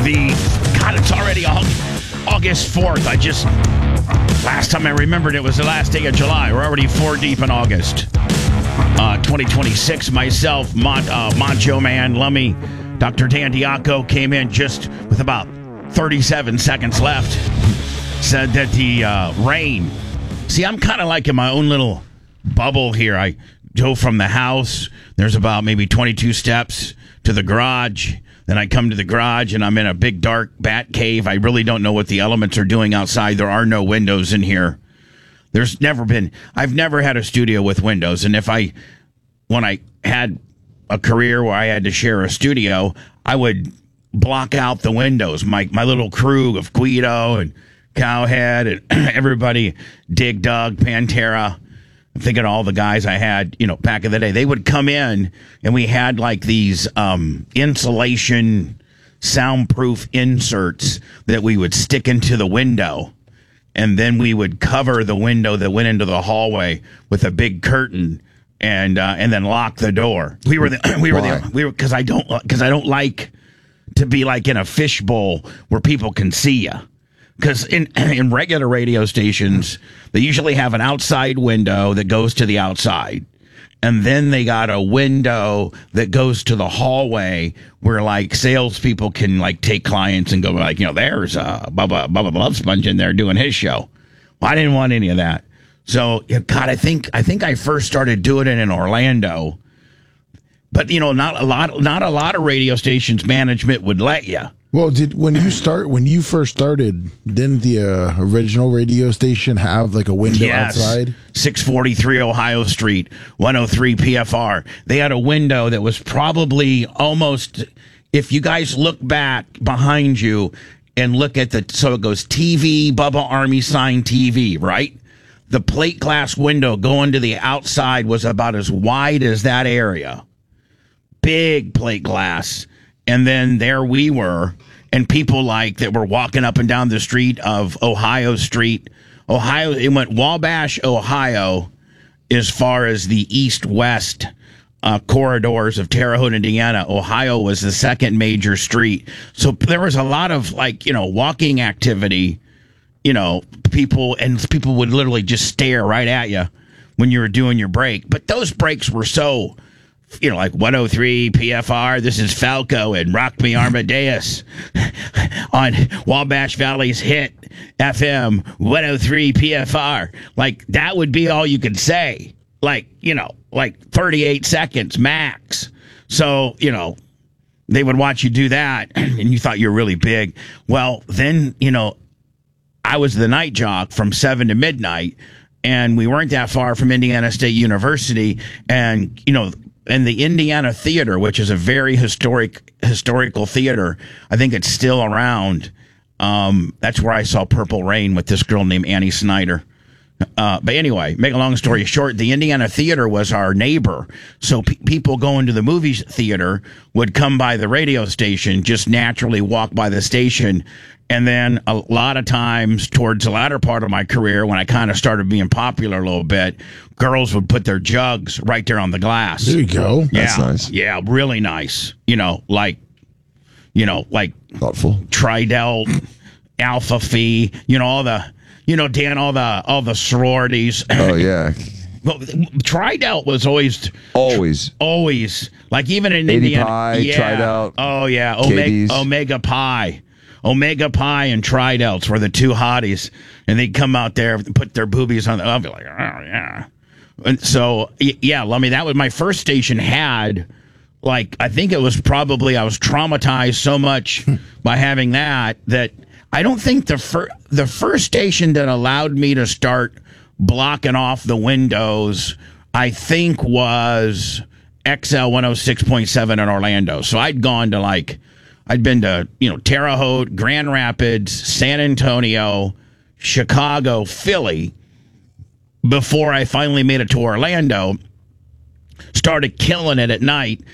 It's already August 4th. Last time I remembered it was the last day of July. We're already 4 deep in August. 2026, myself, Macho Man, Lummy, Dr. Dan Diaco came in just with about 37 seconds left. Said that the rain. See, I'm kind of like in my own little bubble here. I go from the house. There's about maybe 22 steps to the garage. Then I come to the garage and I'm in a big dark bat cave. I really don't know what the elements are doing outside. There are no windows in here. I've never had a studio with windows. And when I had a career where I had to share a studio, I would block out the windows. My little crew of Guido and Cowhead and everybody, Dig Dug, Pantera. I'm thinking of all the guys I had, back in the day. They would come in, and we had like these insulation, soundproof inserts that we would stick into the window, and then we would cover the window that went into the hallway with a big curtain, and then lock the door. Because I don't like to be like in a fishbowl where people can see you. Because in regular radio stations, they usually have an outside window that goes to the outside. And then they got a window that goes to the hallway where, like, salespeople can, like, take clients and go, like, there's Bubba Love Sponge in there doing his show. Well, I didn't want any of that. So, God, I think I first started doing it in Orlando. But, not a lot of radio stations management would let you. Well, when you first started, didn't the original radio station have like a window outside? 643 Ohio Street, 103 PFR. They had a window that was probably almost, if you guys look back behind you and look at so it goes TV, Bubba Army sign TV, right? The plate glass window going to the outside was about as wide as that area. Big plate glass. And then there we were, and people that were walking up and down the street of Ohio Street. Ohio, it went Wabash, Ohio, as far as the east-west corridors of Terre Haute, Indiana. Ohio was the second major street. So there was a lot of, walking activity, people would literally just stare right at you when you were doing your break. But those breaks were so... like 103 PFR, this is Falco and Rock Me Amadeus on Wabash Valley's hit FM 103 PFR. Like, that would be all you could say. Like 38 seconds max. So, they would watch you do that, and you thought you were really big. Well, then, I was the night jock from 7 to midnight, and we weren't that far from Indiana State University, and, and the Indiana Theater, which is a very historical theater, I think it's still around. That's where I saw Purple Rain with this girl named Annie Snyder. But anyway, make a long story short, the Indiana Theater was our neighbor. So people going to the movie theater would come by the radio station, just naturally walk by the station. And then a lot of times towards the latter part of my career, when I kind of started being popular a little bit, girls would put their jugs right there on the glass. There you go. Yeah, that's nice. Yeah, really nice. Like thoughtful. Tridelt, Alpha Phi, all the, Dan, all the sororities. Oh, yeah. Well, Tridelt was always like, even in 80 Indiana. Pi, Yeah. Tridelt. Oh, yeah. KDs. Omega Pi. Omega Pi and Tridelts were the two hotties, and they'd come out there and put their boobies on. I'll be like, oh, yeah. And so, yeah, Lummy, that was my first station had, I think it was probably, I was traumatized so much by having that I don't think the first station that allowed me to start blocking off the windows, I think, was XL 106.7 in Orlando. So I'd gone to I'd been to, Terre Haute, Grand Rapids, San Antonio, Chicago, Philly, before I finally made it to Orlando, started killing it at night,